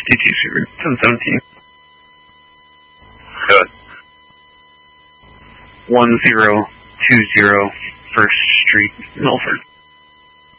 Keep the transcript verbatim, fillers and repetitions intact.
D T Super, ten seventeen. Good. one zero two zero First Street, Milford.